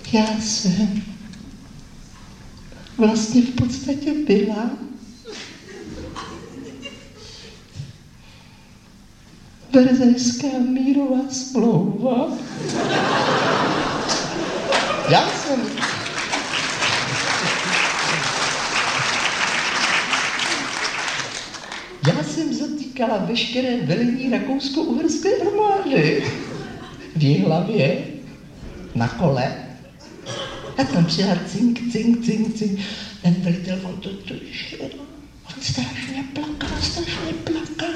Já jsem vlastně v podstatě byla Verzejská mírová smlouva. Já jsem zatýkala veškeré velení rakousko-uherské armády v Jihlavě na kole. A tam přijela cink. Ten velitel, on strašně plakal.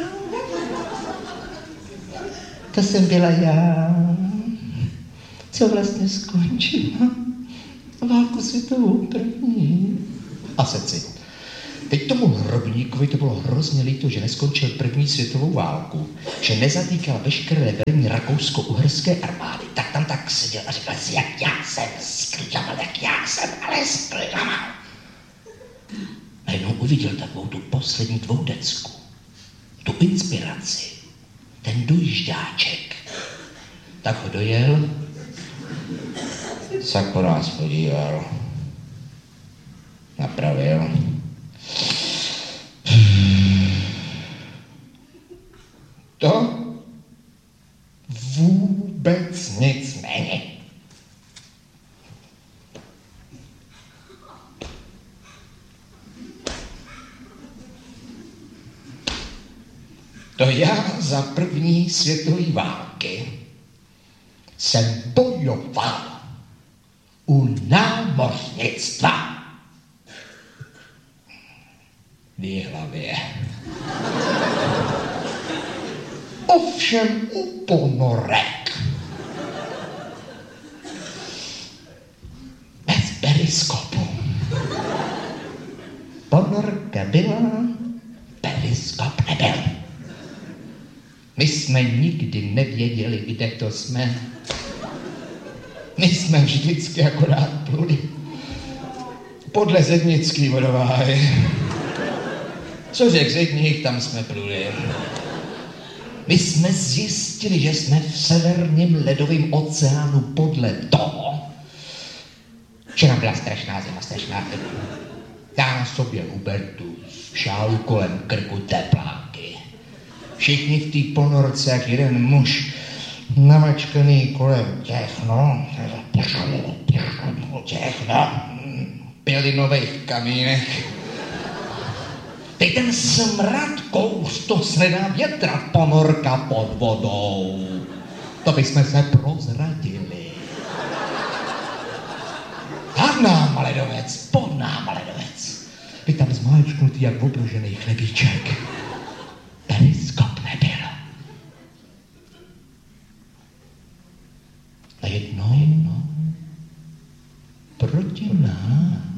To jsem byla já, co vlastně skončila válku světovou první. A seci. Teď tomu hrobníkovi to bylo hrozně líto, že neskončil první světovou válku, že nezatýkal veškeré velení rakousko-uherské armády. Tak tam tak seděl a říkal si, jak já jsem sklikamal. Najednou uviděl takovou tu poslední dvoudecku, tu inspiraci, ten dojížďáček. Tak ho dojel, se po nás podíval, napravil. To vůbec nic není. To já za první světové války jsem bojoval u námořnictva v Jihlavě. Ovšem u ponorek. Bez periskopu. Ponorka byla, periskop nebyl. My jsme nikdy nevěděli, kde to jsme. My jsme vždycky akorát pluli podle zednický vodováhy. Co řekl zedník, tam jsme pluli. My jsme zjistili, že jsme v severním ledovém oceánu podle toho, že nám byla strašná zima, strašná tepla. Já na sobě Hubertus, šálu kolem krku tepláky. Všichni v té ponorce, jak jeden muž, namačkaný kolem těch, pělinových kamínek. Teď ten smrad kouř, to se nedá větrat, ponorka pod vodou. To bychom se prozradili. Nad náma ledovec, pod náma ledovec. Vy tam zmáčknutý jak obrožený chlebíček. Periskop nebyl. A jednou, proti nám